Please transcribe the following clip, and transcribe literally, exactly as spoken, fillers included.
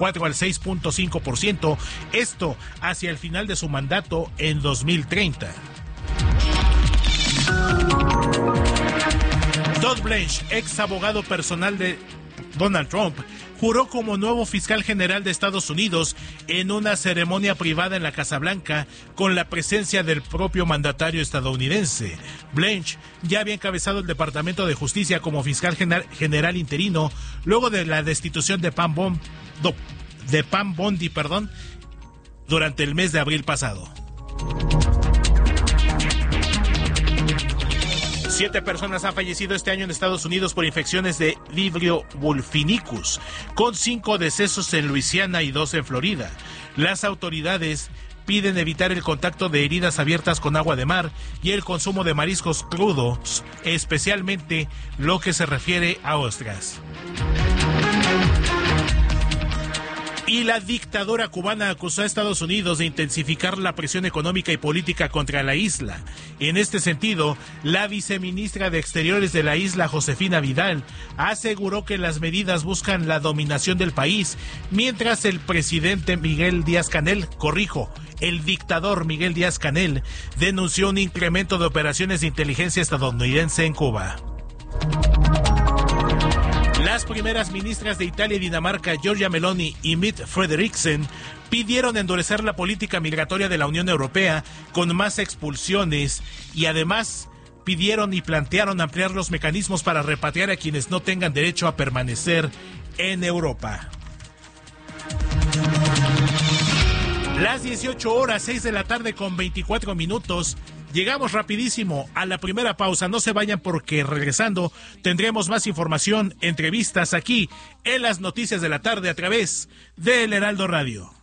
cuatro al seis punto cinco por ciento, esto hacia el final de su mandato en dos mil treinta. Todd Blanche, ex abogado personal de Donald Trump, juró como nuevo fiscal general de Estados Unidos en una ceremonia privada en la Casa Blanca con la presencia del propio mandatario estadounidense. Blanche ya había encabezado el Departamento de Justicia como fiscal general interino luego de la destitución de Pam Bondi, de Pam Bondi, perdón, durante el mes de abril pasado. Siete personas han fallecido este año en Estados Unidos por infecciones de Vibrio vulfinicus, con cinco decesos en Luisiana y dos en Florida. Las autoridades piden evitar el contacto de heridas abiertas con agua de mar y el consumo de mariscos crudos, especialmente lo que se refiere a ostras. Y la dictadura cubana acusó a Estados Unidos de intensificar la presión económica y política contra la isla. En este sentido, la viceministra de Exteriores de la isla, Josefina Vidal, aseguró que las medidas buscan la dominación del país, mientras el presidente Miguel Díaz-Canel, corrijo, el dictador Miguel Díaz-Canel, denunció un incremento de operaciones de inteligencia estadounidense en Cuba. Las primeras ministras de Italia y Dinamarca, Giorgia Meloni y Mette Frederiksen, pidieron endurecer la política migratoria de la Unión Europea con más expulsiones y además pidieron y plantearon ampliar los mecanismos para repatriar a quienes no tengan derecho a permanecer en Europa. Las dieciocho horas, seis de la tarde con veinticuatro minutos. Llegamos rapidísimo a la primera pausa. No se vayan porque regresando tendremos más información, entrevistas aquí en las noticias de la tarde a través del Heraldo Radio.